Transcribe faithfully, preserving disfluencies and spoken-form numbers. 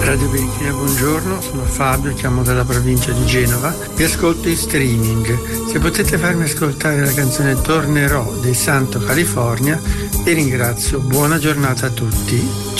Radio Benichina, buongiorno, sono Fabio, chiamo dalla provincia di Genova, vi ascolto in streaming. Se potete farmi ascoltare la canzone Tornerò dei Santo California, vi ringrazio. Buona giornata a tutti.